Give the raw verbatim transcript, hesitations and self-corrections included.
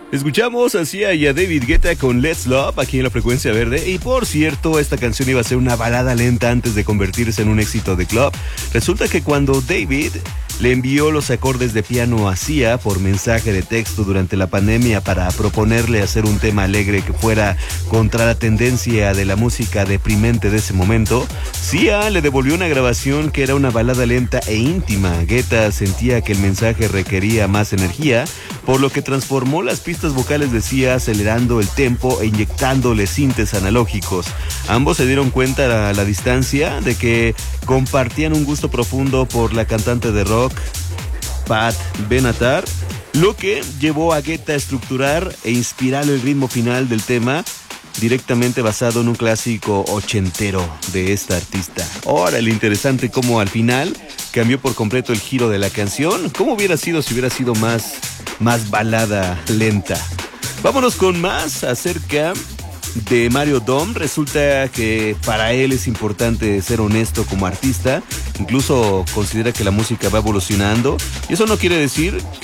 Escuchamos así a David Guetta con Let's Love aquí en la Frecuencia Verde. Y por cierto, esta canción iba a ser una balada lenta antes de convertirse en un éxito de club. Resulta que cuando David le envió los acordes de piano a Sia por mensaje de texto durante la pandemia para proponerle hacer un tema alegre que fuera contra la tendencia de la música deprimente de ese momento, Sia le devolvió una grabación que era una balada lenta e íntima. Guetta sentía que el mensaje requería más energía, por lo que transformó las pistas vocales de Sia acelerando el tempo e inyectándole sintes analógicos. Ambos se dieron cuenta a la distancia de que compartían un gusto profundo por la cantante de rock Pat Benatar, lo que llevó a Guetta a estructurar e inspirar el ritmo final del tema, directamente basado en un clásico ochentero de esta artista. Ahora, lo interesante cómo al final cambió por completo el giro de la canción. ¿Cómo hubiera sido si hubiera sido más, más balada lenta? Vámonos con más acerca de Mario Dom. Resulta que para él es importante ser honesto como artista. Incluso considera que la música va evolucionando. Y eso no quiere decir